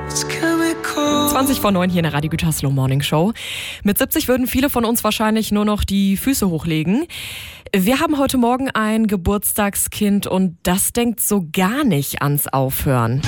20 vor 9 hier in der Radio Gütersloh Morning Show. Mit 70 würden viele von uns wahrscheinlich nur noch die Füße hochlegen. Wir haben heute Morgen ein Geburtstagskind und das denkt so gar nicht ans Aufhören.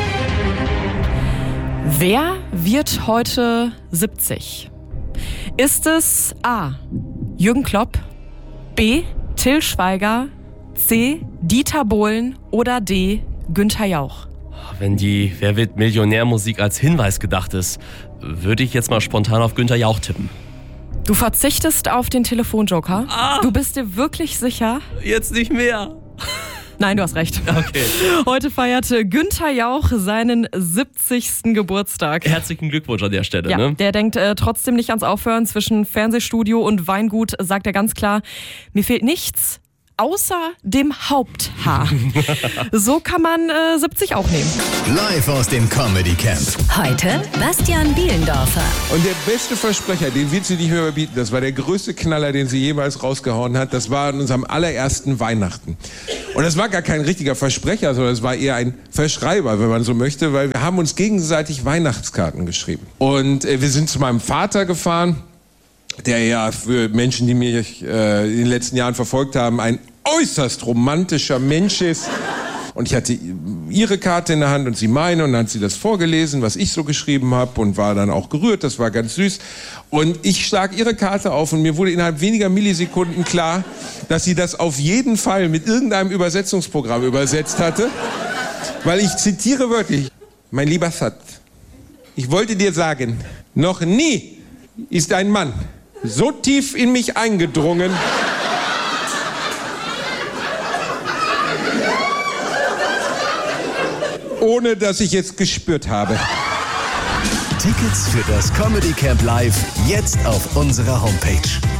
Wer wird heute 70? Ist es A. Jürgen Klopp, B. Till Schweiger, C. Dieter Bohlen oder D. Günther Jauch? Wenn die Wer wird Millionär-Musik als Hinweis gedacht ist, würde ich jetzt mal spontan auf Günther Jauch tippen. Du verzichtest auf den Telefonjoker? Ah. Du bist dir wirklich sicher? Jetzt nicht mehr. Nein, du hast recht. Okay. Heute feierte Günther Jauch seinen 70. Geburtstag. Herzlichen Glückwunsch an der Stelle. Ja, Ne? der denkt trotzdem nicht ans Aufhören. Zwischen Fernsehstudio und Weingut sagt er ganz klar, mir fehlt nichts außer dem Haupthaar. So kann man 70 auch nehmen. Live aus dem Comedy Camp. Heute Bastian Bielendorfer. Und der beste Versprecher, den wird sie nicht mehr überbieten, das war der größte Knaller, den sie jemals rausgehauen hat, das war an unserem allerersten Weihnachten. Und das war gar kein richtiger Versprecher, sondern es war eher ein Verschreiber, wenn man so möchte, weil wir haben uns gegenseitig Weihnachtskarten geschrieben. Und wir sind zu meinem Vater gefahren, der ja für Menschen, die mich in den letzten Jahren verfolgt haben, ein äußerst romantischer Mensch ist. Und ich hatte ihre Karte in der Hand und sie meine und dann hat sie das vorgelesen, was ich so geschrieben habe und war dann auch gerührt, das war ganz süß. Und ich schlag ihre Karte auf und mir wurde innerhalb weniger Millisekunden klar, dass sie das auf jeden Fall mit irgendeinem Übersetzungsprogramm übersetzt hatte. Weil ich zitiere wörtlich, mein lieber Sad, ich wollte dir sagen, noch nie ist ein Mann so tief in mich eingedrungen, ohne dass ich es gespürt habe. Tickets für das Comedy Camp Live jetzt auf unserer Homepage.